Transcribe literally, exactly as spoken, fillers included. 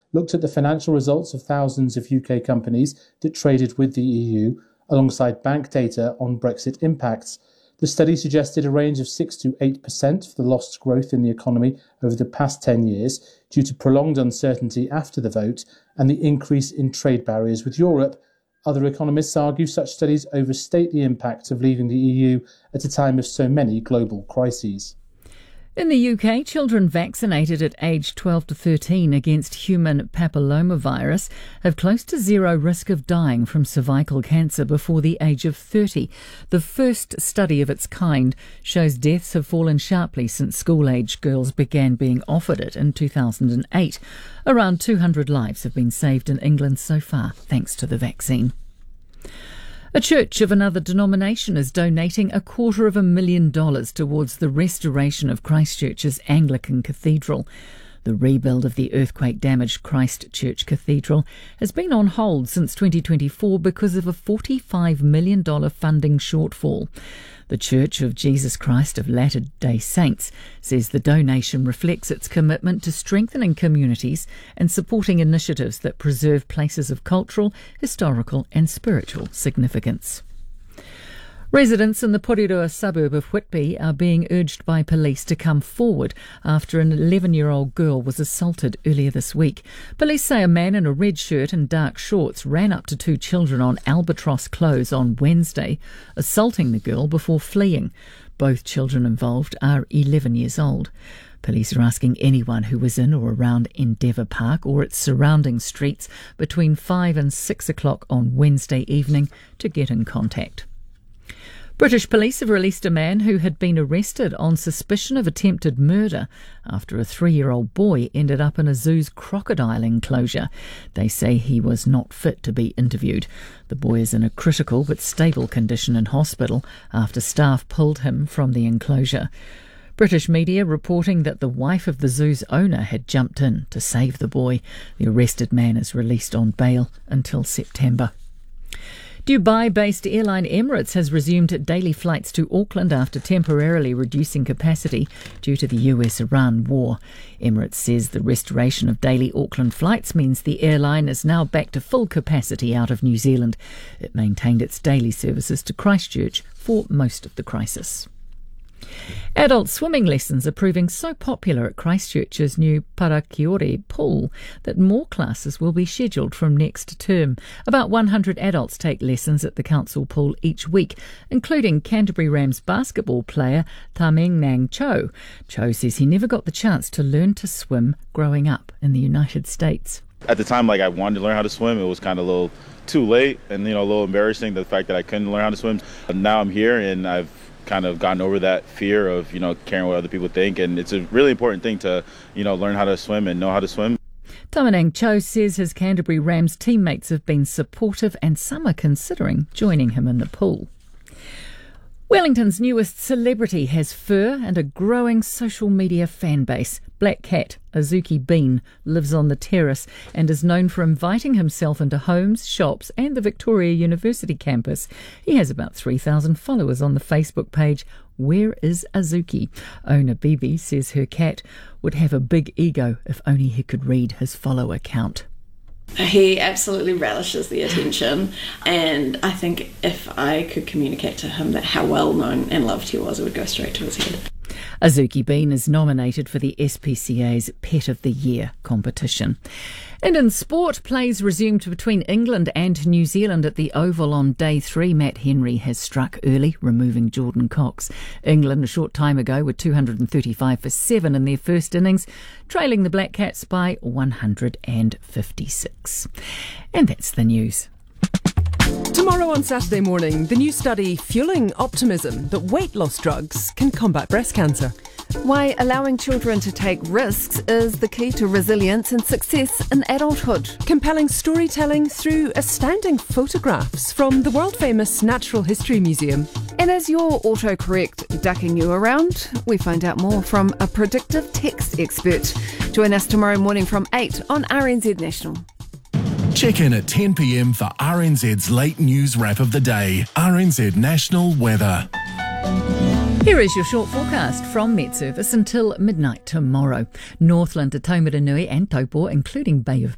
looked at the financial results of thousands of U K companies that traded with the E U, alongside bank data on Brexit impacts. The study suggested a range of six to eight percent for the lost growth in the economy over the past ten years due to prolonged uncertainty after the vote and the increase in trade barriers with Europe. Other economists argue such studies overstate the impact of leaving the E U at a time of so many global crises. In the U K, children vaccinated at age twelve to thirteen against human papillomavirus have close to zero risk of dying from cervical cancer before the age of thirty. The first study of its kind shows deaths have fallen sharply since school-age girls began being offered it in two thousand eight. Around two hundred lives have been saved in England so far, thanks to the vaccine. A church of another denomination is donating a quarter of a million dollars towards the restoration of Christchurch's Anglican Cathedral. The rebuild of the earthquake-damaged Christchurch Cathedral has been on hold since twenty twenty-four because of a forty-five million dollars funding shortfall. The Church of Jesus Christ of Latter-day Saints says the donation reflects its commitment to strengthening communities and supporting initiatives that preserve places of cultural, historical and spiritual significance. Residents in the Porirua suburb of Whitby are being urged by police to come forward after an eleven-year-old girl was assaulted earlier this week. Police say a man in a red shirt and dark shorts ran up to two children on Albatross Close on Wednesday, assaulting the girl before fleeing. Both children involved are eleven years old. Police are asking anyone who was in or around Endeavour Park or its surrounding streets between five and six o'clock on Wednesday evening to get in contact. British police have released a man who had been arrested on suspicion of attempted murder after a three-year-old boy ended up in a zoo's crocodile enclosure. They say he was not fit to be interviewed. The boy is in a critical but stable condition in hospital after staff pulled him from the enclosure. British media reporting that the wife of the zoo's owner had jumped in to save the boy. The arrested man is released on bail until September. Dubai-based airline Emirates has resumed daily flights to Auckland after temporarily reducing capacity due to the U S Iran war. Emirates says the restoration of daily Auckland flights means the airline is now back to full capacity out of New Zealand. It maintained its daily services to Christchurch for most of the crisis. Adult swimming lessons are proving so popular at Christchurch's new Parakiore pool that more classes will be scheduled from next term. About one hundred adults take lessons at the council pool each week, including Canterbury Rams basketball player Tamenang Cho. Cho says he never got the chance to learn to swim growing up in the United States. At the time, like I wanted to learn how to swim, it was kind of a little too late and, you know, a little embarrassing, the fact that I couldn't learn how to swim. But now I'm here and I've kind of gotten over that fear of, you know, caring what other people think, and it's a really important thing to, you know, learn how to swim and know how to swim. Tamenang Cho says his Canterbury Rams teammates have been supportive and some are considering joining him in the pool. Wellington's newest celebrity has fur and a growing social media fan base. Black cat Azuki Bean lives on the terrace and is known for inviting himself into homes, shops and the Victoria University campus. He has about three thousand followers on the Facebook page Where is Azuki? Owner Bibi says her cat would have a big ego if only he could read his follower count. He absolutely relishes the attention, and I think if I could communicate to him that how well known and loved he was, it would go straight to his head. Azuki Bean is nominated for the S P C A's Pet of the Year competition. And in sport, plays resumed between England and New Zealand at the Oval on day three. Matt Henry has struck early, removing Jordan Cox. England a short time ago were two hundred thirty-five for seven in their first innings, trailing the Black Cats by one hundred fifty-six. And that's the news. Tomorrow on Saturday morning, the new study fueling optimism that weight loss drugs can combat breast cancer. Why allowing children to take risks is the key to resilience and success in adulthood. Compelling storytelling through astounding photographs from the world-famous Natural History Museum. And is your autocorrect ducking you around? We find out more from a predictive text expert. Join us tomorrow morning from eight on R N Z National. Check in at ten p m for R N Z's late news wrap of the day. R N Z National Weather. Here is your short forecast from Met Service until midnight tomorrow. Northland to Taumaranui and Taupo, including Bay of